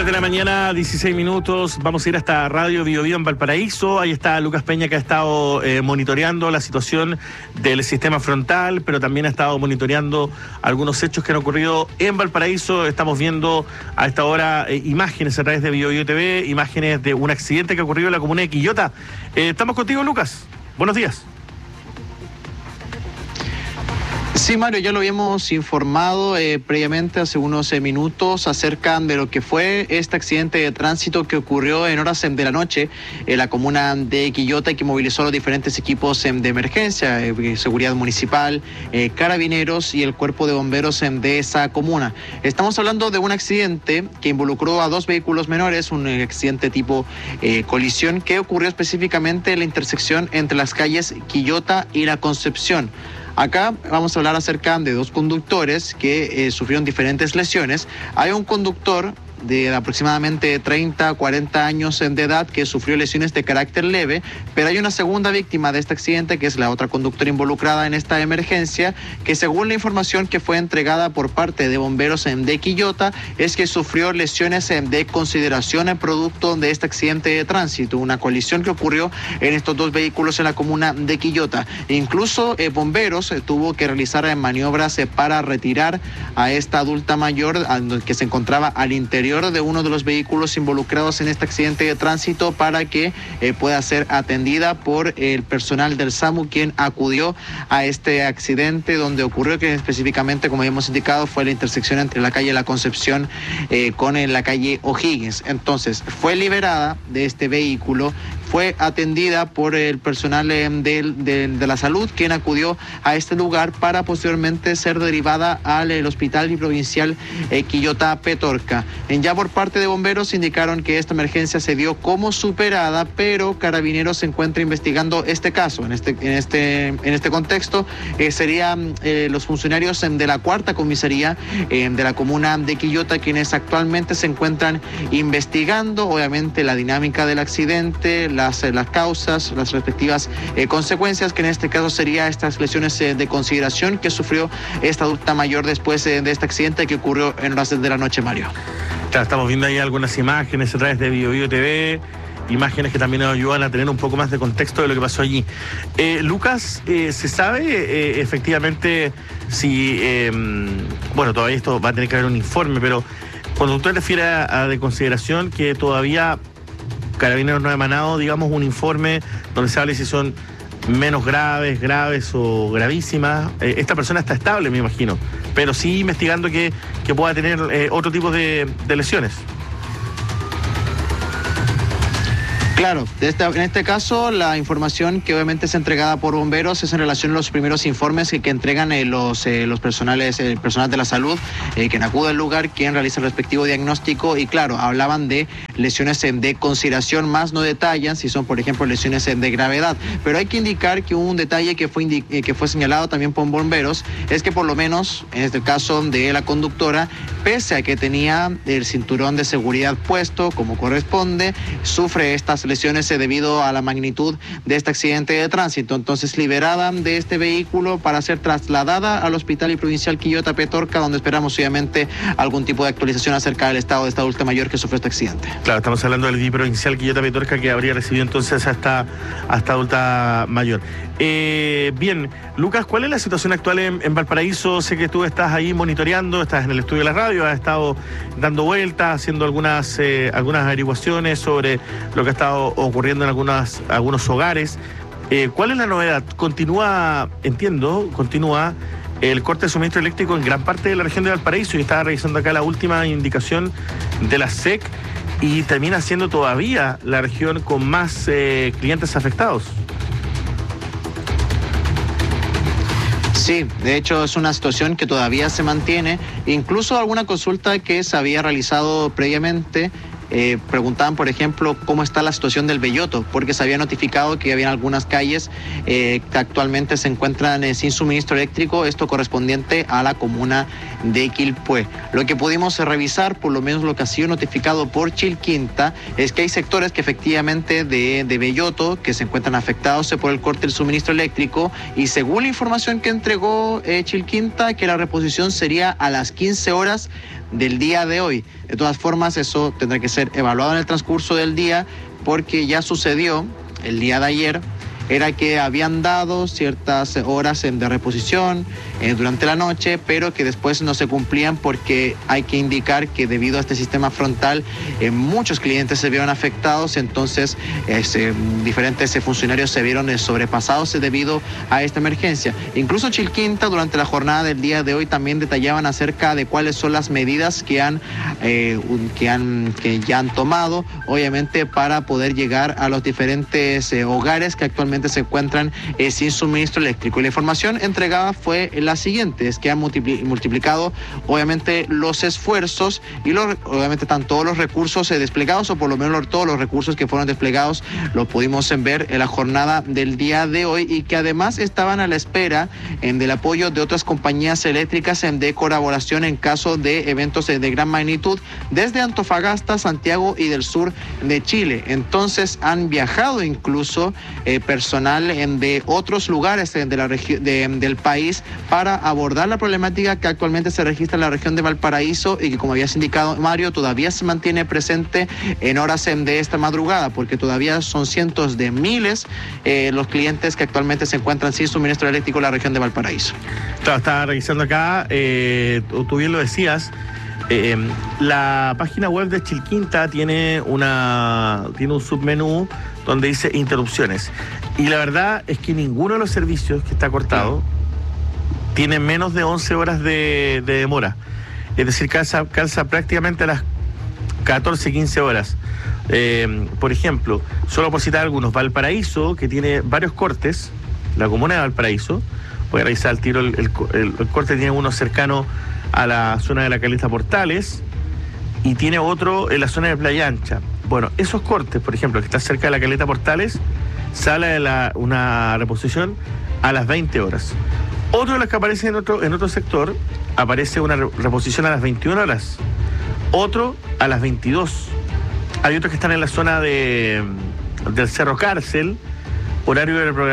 de la mañana, 16 minutos. Vamos a ir hasta Radio Bio Bio en Valparaíso. Ahí está Lucas Peña, que ha estado monitoreando la situación del sistema frontal, pero también ha estado monitoreando algunos hechos que han ocurrido en Valparaíso. Estamos viendo a esta hora imágenes a través de Bio Bio TV, imágenes de un accidente que ha ocurrido en la comuna de Quillota. Estamos contigo, Lucas. Buenos días. Sí, Mario, ya lo habíamos informado previamente hace unos minutos acerca de lo que fue este accidente de tránsito que ocurrió en horas de la noche en la comuna de Quillota y que movilizó a los diferentes equipos de emergencia, seguridad municipal, carabineros y el cuerpo de bomberos de esa comuna. Estamos hablando de un accidente que involucró a dos vehículos menores, un accidente tipo colisión que ocurrió específicamente en la intersección entre las calles Quillota y La Concepción. Acá vamos a hablar acerca de dos conductores que sufrieron diferentes lesiones. Hay un conductor de aproximadamente 30, 40 años de edad que sufrió lesiones de carácter leve, pero hay una segunda víctima de este accidente que es la otra conductora involucrada en esta emergencia, que según la información que fue entregada por parte de bomberos de Quillota es que sufrió lesiones de consideración en producto de este accidente de tránsito, una colisión que ocurrió en estos dos vehículos en la comuna de Quillota. Incluso bomberos tuvo que realizar maniobras para retirar a esta adulta mayor que se encontraba al interior de uno de los vehículos involucrados en este accidente de tránsito para que pueda ser atendida por el personal del SAMU, quien acudió a este accidente donde ocurrió, que específicamente, como habíamos indicado, fue la intersección entre la calle La Concepción con la calle O'Higgins. Entonces, fue liberada de este vehículo, fue atendida por el personal de la salud, quien acudió a este lugar para posteriormente ser derivada al hospital provincial Quillota Petorca. Ya por parte de bomberos indicaron que esta emergencia se dio como superada, pero Carabineros se encuentra investigando este caso. En este contexto serían los funcionarios de la cuarta comisaría de la comuna de Quillota quienes actualmente se encuentran investigando, obviamente, la dinámica del accidente, las causas, las respectivas consecuencias, que en este caso sería estas lesiones de consideración que sufrió esta adulta mayor después de este accidente que ocurrió en horas de la noche, Mario. Claro, estamos viendo ahí algunas imágenes a través de Bio Bio TV, imágenes que también nos ayudan a tener un poco más de contexto de lo que pasó allí. Lucas, ¿se sabe efectivamente si, bueno, todavía esto va a tener que haber un informe, pero cuando usted refiere a de consideración que todavía Carabineros no ha emanado, digamos, un informe donde se hable si son menos graves o gravísimas? Esta persona está estable, me imagino, pero sí investigando que pueda tener otro tipo de lesiones. Claro, en este caso la información que obviamente es entregada por bomberos es en relación a los primeros informes que entregan el personal de la salud, quien acude al lugar, quien realiza el respectivo diagnóstico y claro, hablaban de lesiones de consideración, más no detallan si son, por ejemplo, lesiones de gravedad. Pero hay que indicar que hubo un detalle que fue señalado también por bomberos, es que por lo menos en este caso de la conductora, pese a que tenía el cinturón de seguridad puesto como corresponde, sufre estas lesiones debido a la magnitud de este accidente de tránsito. Entonces, liberada de este vehículo para ser trasladada al hospital provincial Quillota Petorca, donde esperamos obviamente algún tipo de actualización acerca del estado de esta adulta mayor que sufrió este accidente. Claro, estamos hablando del provincial Quillota Petorca, que habría recibido entonces a esta adulta mayor. Bien, Lucas, ¿cuál es la situación actual en Valparaíso? Sé que tú estás ahí monitoreando, estás en el estudio de la radio, has estado dando vueltas, haciendo algunas averiguaciones sobre lo que ha estado ocurriendo en algunos hogares. ¿Cuál es la novedad? Continúa el corte de suministro eléctrico en gran parte de la región de Valparaíso, y estaba revisando acá la última indicación de la SEC, y termina siendo todavía la región con más clientes afectados. Sí, de hecho es una situación que todavía se mantiene, incluso alguna consulta que se había realizado previamente preguntaban, por ejemplo, cómo está la situación del Belloto, porque se había notificado que había algunas calles que actualmente se encuentran sin suministro eléctrico, esto correspondiente a la comuna de Quilpué. Lo que pudimos revisar, por lo menos lo que ha sido notificado por Chilquinta, es que hay sectores que efectivamente de Belloto que se encuentran afectados por el corte del suministro eléctrico, y según la información que entregó Chilquinta, que la reposición sería a las 15 horas del día de hoy. De todas formas, eso tendrá que ser evaluado en el transcurso del día, porque ya sucedió el día de ayer, era que habían dado ciertas horas de reposición durante la noche, pero que después no se cumplían, porque hay que indicar que debido a este sistema frontal muchos clientes se vieron afectados, entonces diferentes funcionarios se vieron sobrepasados debido a esta emergencia. Incluso Chilquinta durante la jornada del día de hoy también detallaban acerca de cuáles son las medidas que ya han tomado, obviamente para poder llegar a los diferentes hogares que actualmente se encuentran sin suministro eléctrico. Y la información entregada fue la siguiente: es que han multiplicado obviamente los esfuerzos y obviamente están todos los recursos desplegados, o por lo menos todos los recursos que fueron desplegados los pudimos ver en la jornada del día de hoy, y que además estaban a la espera del apoyo de otras compañías eléctricas de colaboración en caso de eventos de gran magnitud desde Antofagasta, Santiago y del sur de Chile. Entonces han viajado incluso personal de otros lugares de la del país para abordar la problemática que actualmente se registra en la región de Valparaíso, y que, como habías indicado, Mario, todavía se mantiene presente en horas de esta madrugada, porque todavía son cientos de miles los clientes que actualmente se encuentran sin suministro eléctrico en la región de Valparaíso. Claro, estaba revisando acá, tú bien lo decías. La página web de Chilquinta tiene un submenú donde dice interrupciones, y la verdad es que ninguno de los servicios que está cortado tiene menos de 11 horas de demora, es decir, calza prácticamente a las 14, 15 horas. Por ejemplo, solo por citar algunos, Valparaíso, que tiene varios cortes, la comuna de Valparaíso, voy a revisar al tiro el corte, tiene uno cercano a la zona de la Caleta Portales y tiene otro en la zona de Playa Ancha. Bueno, esos cortes, por ejemplo, que está cerca de la Caleta Portales, sale de una reposición a las 20 horas. Otro de los que aparece en otro sector, aparece una reposición a las 21 horas. Otro a las 22. Hay otros que están en la zona del Cerro Cárcel, horario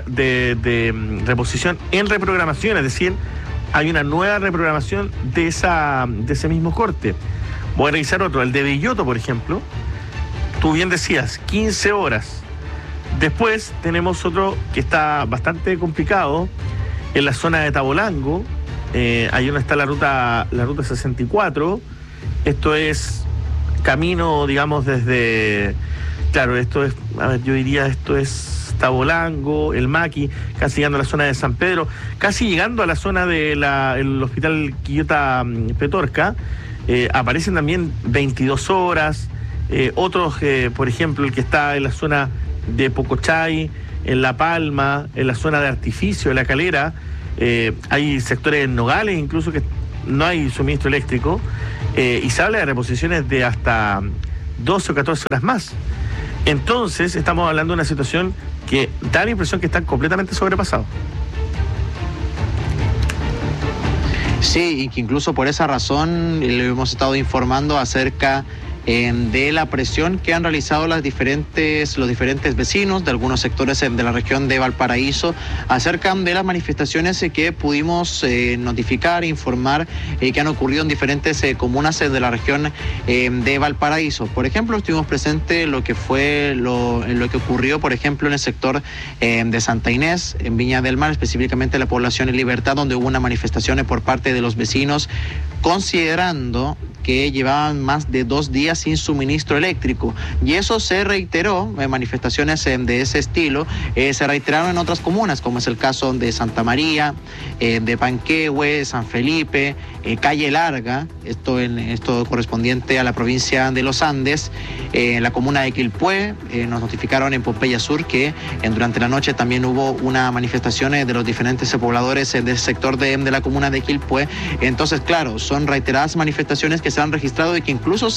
de reposición en reprogramación, es decir, hay una nueva reprogramación de ese mismo corte. Voy a revisar otro, el de Belloto, por ejemplo. Tú bien decías, 15 horas. Después tenemos otro que está bastante complicado en la zona de Tabolango. Ahí donde está la ruta 64. Esto es camino, digamos, desde... Claro, esto es... A ver, yo diría, esto es Tabolango, el Maqui, casi llegando a la zona de San Pedro, casi llegando a la zona del hospital Quillota Petorca. Aparecen también 22 horas. Otros, por ejemplo, el que está en la zona de Pocochay, en La Palma, en la zona de Artificio, de La Calera. Hay sectores en Nogales incluso que no hay suministro eléctrico, y se habla de reposiciones de hasta 12 o 14 horas más. Entonces estamos hablando de una situación que da la impresión que están completamente sobrepasados. Sí, y que incluso por esa razón le hemos estado informando acerca de la presión que han realizado los diferentes vecinos de algunos sectores de la región de Valparaíso acerca de las manifestaciones que pudimos notificar e informar que han ocurrido en diferentes comunas de la región de Valparaíso. Por ejemplo, estuvimos presentes lo que ocurrió, por ejemplo, en el sector de Santa Inés, en Viña del Mar, específicamente la población en Libertad, donde hubo una manifestación por parte de los vecinos, considerando que llevaban más de 2 días sin suministro eléctrico, y eso se reiteró, manifestaciones de ese estilo se reiteraron en otras comunas, como es el caso de Santa María, de Panquehue, San Felipe, Calle Larga, esto correspondiente a la provincia de los Andes, en la comuna de Quilpué. Nos notificaron en Pompeya Sur que durante la noche también hubo una manifestación de los diferentes pobladores del sector de la comuna de Quilpué. Entonces, claro, son reiteradas manifestaciones que se han registrado y que incluso se han notificado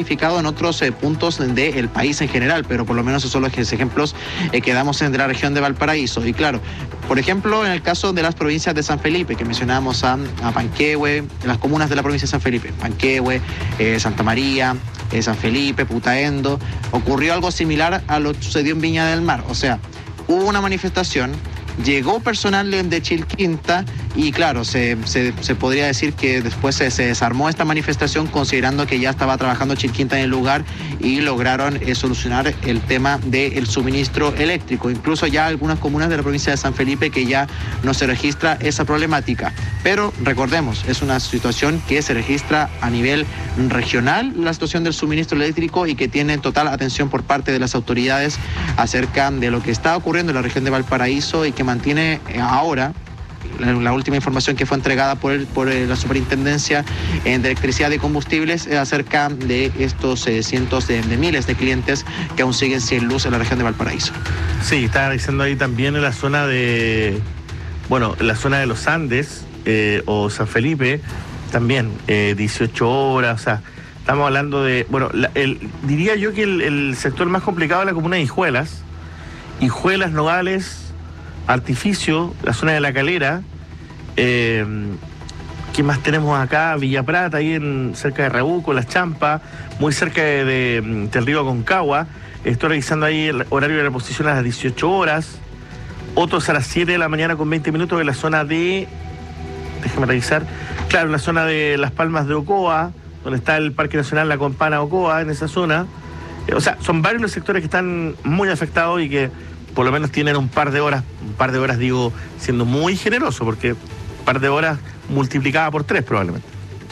notificado en otros puntos del país en general, pero por lo menos esos son los ejemplos que damos en la región de Valparaíso. Y claro, por ejemplo, en el caso de las provincias de San Felipe, que mencionábamos a Panquehue, las comunas de la provincia de San Felipe, Panquehue, Santa María, San Felipe, Putaendo, ocurrió algo similar a lo que sucedió en Viña del Mar. O sea, hubo una manifestación, llegó personal de Chilquinta y claro, se podría decir que después se desarmó esta manifestación considerando que ya estaba trabajando Chilquinta en el lugar y lograron solucionar el tema del suministro eléctrico. Incluso ya algunas comunas de la provincia de San Felipe que ya no se registra esa problemática. Pero recordemos, es una situación que se registra a nivel regional, la situación del suministro eléctrico, y que tiene total atención por parte de las autoridades acerca de lo que está ocurriendo en la región de Valparaíso y que mantiene ahora la última información que fue entregada por la Superintendencia de Electricidad y Combustibles acerca de estos cientos de miles de clientes que aún siguen sin luz en la región de Valparaíso. Sí, estaba diciendo ahí también en la zona de los Andes o San Felipe, también 18 horas, o sea, estamos hablando de, diría yo que el sector más complicado es la comuna de Hijuelas, Nogales, Artificio, la zona de La Calera. ¿Qué más tenemos acá? Villa Prata, ahí cerca de Rabuco, Las Champas, muy cerca del río Aconcagua. Estoy revisando ahí el horario de reposición a las 18 horas. Otros a las 7 de la mañana con 20 minutos en la zona de... Déjame revisar. Claro, en la zona de Las Palmas de Ocoa, donde está el Parque Nacional La Campana Ocoa, en esa zona. O sea, son varios los sectores que están muy afectados y que por lo menos tienen un par de horas digo, siendo muy generoso, porque un par de horas multiplicada por 3 probablemente.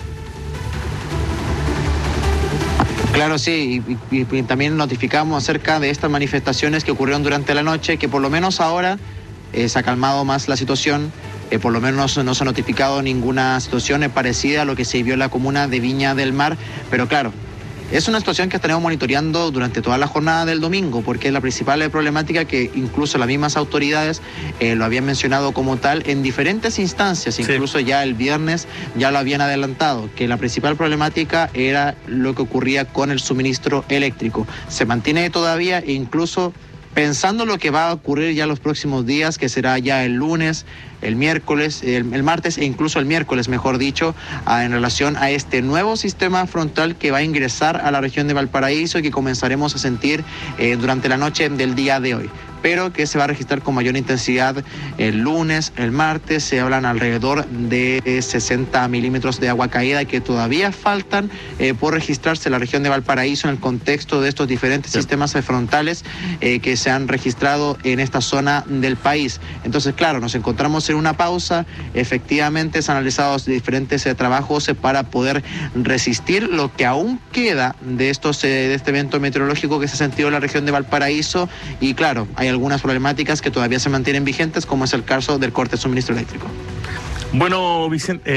Claro, sí, y también notificamos acerca de estas manifestaciones que ocurrieron durante la noche, que por lo menos ahora se ha calmado más la situación, por lo menos no se ha notificado ninguna situación parecida a lo que se vivió en la comuna de Viña del Mar, pero claro, es una situación que estaremos monitoreando durante toda la jornada del domingo, porque es la principal problemática que incluso las mismas autoridades lo habían mencionado como tal en diferentes instancias, incluso ya el viernes ya lo habían adelantado, que la principal problemática era lo que ocurría con el suministro eléctrico. Se mantiene todavía, e incluso pensando lo que va a ocurrir ya los próximos días, que será ya el lunes, el miércoles, el martes e incluso el miércoles, mejor dicho, en relación a este nuevo sistema frontal que va a ingresar a la región de Valparaíso y que comenzaremos a sentir durante la noche del día de hoy, pero que se va a registrar con mayor intensidad el lunes, el martes. Se hablan alrededor de 60 milímetros de agua caída que todavía faltan por registrarse en la región de Valparaíso en el contexto de estos diferentes sistemas frontales que se han registrado en esta zona del país. Entonces, claro, nos encontramos en una pausa. Efectivamente, se han analizado diferentes trabajos para poder resistir lo que aún queda de este evento meteorológico que se ha sentido en la región de Valparaíso. Y claro, hay algunas problemáticas que todavía se mantienen vigentes, como es el caso del corte de suministro eléctrico. Bueno,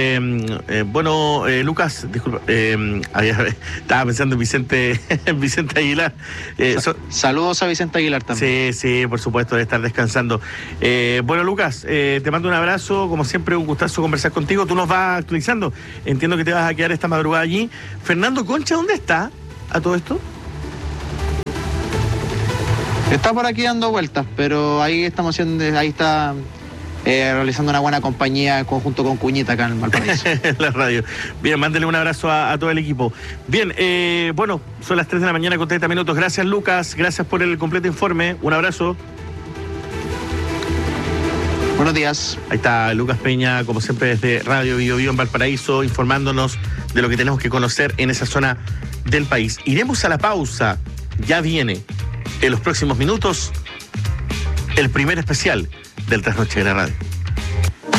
Lucas, disculpa, estaba pensando en Vicente Aguilar. Saludos a Vicente Aguilar también. Sí, por supuesto, debe estar descansando. Bueno, Lucas, te mando un abrazo, como siempre, un gustazo conversar contigo. Tú nos vas actualizando. Entiendo que te vas a quedar esta madrugada allí. Fernando Concha, ¿dónde está a todo esto? Está por aquí dando vueltas, pero ahí estamos ahí está realizando una buena compañía conjunto con Cuñita acá en Valparaíso. La radio. Bien, mándale un abrazo a todo el equipo. Bien, son las 3 de la mañana con 30 minutos. Gracias, Lucas. Gracias por el completo informe. Un abrazo. Buenos días. Ahí está Lucas Peña, como siempre, desde Radio Bio Bio en Valparaíso, informándonos de lo que tenemos que conocer en esa zona del país. Iremos a la pausa. Ya viene, en los próximos minutos, el primer especial del Trasnoche de la Radio.